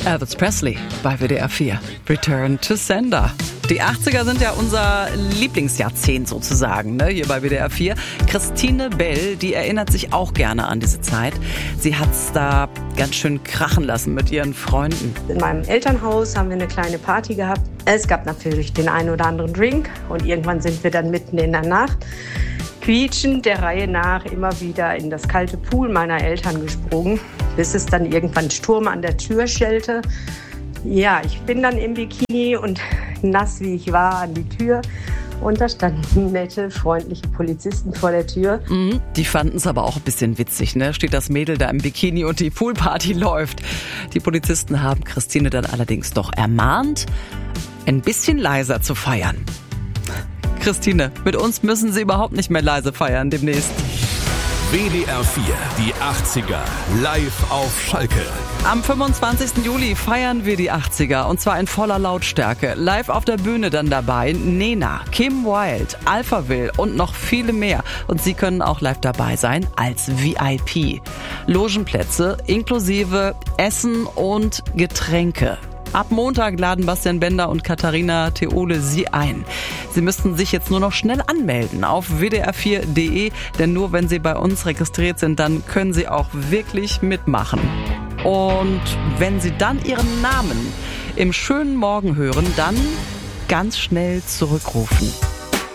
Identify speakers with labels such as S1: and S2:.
S1: Elvis Presley bei WDR 4. Return to Sender. Die 80er sind ja unser Lieblingsjahrzehnt sozusagen, ne, hier bei WDR 4. Christine Bell, die erinnert sich auch gerne an diese Zeit. Sie hat's da ganz schön krachen lassen mit ihren Freunden.
S2: In meinem Elternhaus haben wir eine kleine Party gehabt. Es gab natürlich den einen oder anderen Drink und irgendwann sind wir dann mitten in der Nacht quietschend der Reihe nach immer wieder in das kalte Pool meiner Eltern gesprungen, bis es dann irgendwann Sturm an der Tür schellte. Ja, ich bin dann im Bikini und nass wie ich war an die Tür. Und da standen nette, freundliche Polizisten vor der Tür.
S1: Die fanden es aber auch ein bisschen witzig, ne? Steht das Mädel da im Bikini und die Poolparty läuft. Die Polizisten haben Christine dann allerdings doch ermahnt, ein bisschen leiser zu feiern. Christine, mit uns müssen Sie überhaupt nicht mehr leise feiern demnächst.
S3: WDR 4, die 80er, live auf Schalke.
S1: Am 25. Juli feiern wir die 80er und zwar in voller Lautstärke. Live auf der Bühne dann dabei Nena, Kim Wilde, Alphaville und noch viele mehr. Und Sie können auch live dabei sein als VIP. Logenplätze inklusive Essen und Getränke. Ab Montag laden Bastian Bender und Katharina Theole Sie ein. Sie müssten sich jetzt nur noch schnell anmelden auf wdr4.de, denn nur wenn Sie bei uns registriert sind, dann können Sie auch wirklich mitmachen. Und wenn Sie dann Ihren Namen im schönen Morgen hören, dann ganz schnell zurückrufen.